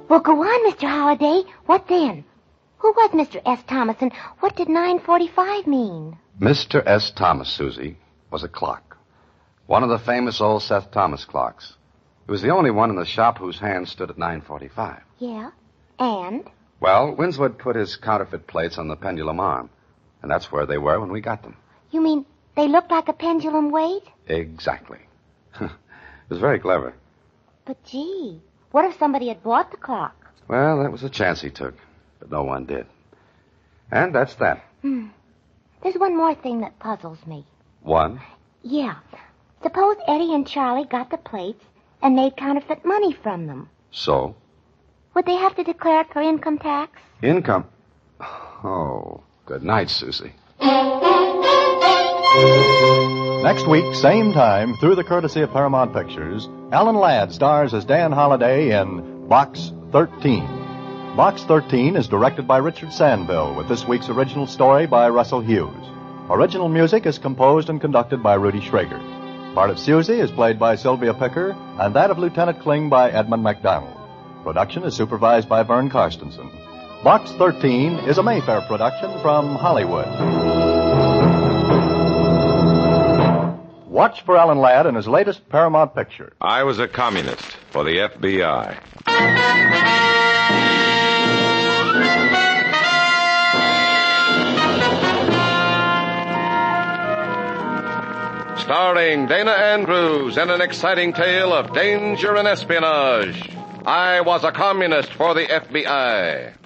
Well, go on, Mr. Holliday. What then? Who was Mr. S. Thomas, and what did 9:45 mean? Mr. S. Thomas, Susie, was a clock. One of the famous old Seth Thomas clocks. It was the only one in the shop whose hand stood at 9:45. Yeah? And? Well, Winswood put his counterfeit plates on the pendulum arm, and that's where they were when we got them. You mean they looked like a pendulum weight? Exactly. It was very clever. But, gee, what if somebody had bought the clock? Well, that was a chance he took, but no one did. And that's that. There's one more thing that puzzles me. One? Yeah. Suppose Eddie and Charlie got the plates and made counterfeit money from them. So? Would they have to declare it for income tax? Income? Oh, good night, Susie. Next week, same time, through the courtesy of Paramount Pictures, Alan Ladd stars as Dan Holliday in Box 13. Box 13 is directed by Richard Sandville, with this week's original story by Russell Hughes. Original music is composed and conducted by Rudy Schrager. Part of Susie is played by Sylvia Picker, and that of Lieutenant Kling by Edmund MacDonald. Production is supervised by Vern Karstensen. Box 13 is a Mayfair production from Hollywood. Watch for Alan Ladd in his latest Paramount picture. I was a communist for the FBI. Starring Dana Andrews in an exciting tale of danger and espionage. I was a communist for the FBI.